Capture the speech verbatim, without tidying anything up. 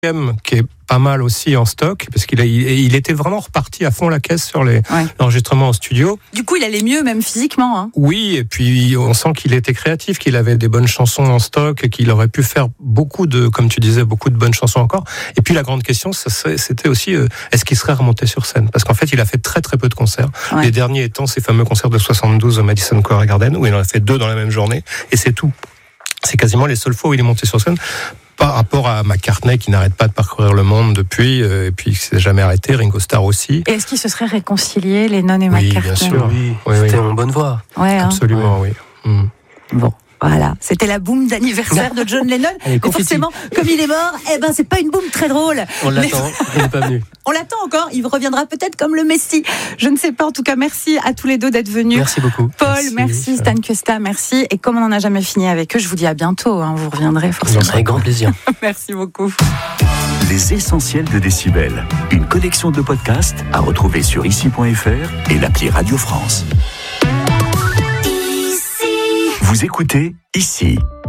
qui est pas mal aussi en stock, parce qu'il a, il, il était vraiment reparti à fond la caisse sur les, ouais. l'enregistrement en studio. Du coup, il allait mieux, même physiquement. Hein. Oui, et puis on sent qu'il était créatif, qu'il avait des bonnes chansons en stock, et qu'il aurait pu faire beaucoup de, comme tu disais, beaucoup de bonnes chansons encore. Et puis la grande question, ça, c'était aussi, euh, est-ce qu'il serait remonté sur scène ? Parce qu'en fait, il a fait très très peu de concerts. Ouais. Les derniers étant ces fameux concerts de soixante-douze au Madison Square Garden, où il en a fait deux dans la même journée, et c'est tout. C'est quasiment les seules fois où il est monté sur scène. Par rapport à McCartney qui n'arrête pas de parcourir le monde depuis, euh, et puis qui s'est jamais arrêté, Ringo Starr aussi. Et est-ce qu'ils se seraient réconciliés, Lennon et oui, McCartney ? Bien sûr, oui, oui, c'était oui. en bonne voie. Ouais, absolument, hein. oui. Mm. Bon. Voilà, c'était la boum d'anniversaire de John Lennon. Allez, mais forcément, comme il est mort, eh ben c'est pas une boum très drôle. On l'attend, mais... il n'est pas venu. On l'attend encore, il reviendra peut-être comme le Messie. Je ne sais pas, en tout cas, merci à tous les deux d'être venus. Merci beaucoup. Paul, merci, merci Stan Cuesta, merci. Et comme on n'en a jamais fini avec eux, je vous dis à bientôt, hein, vous reviendrez forcément. Avec grand plaisir. Merci beaucoup. Les essentiels de Décibel, une collection de podcasts à retrouver sur ici point f r et l'appli Radio France. Vous écoutez Ici.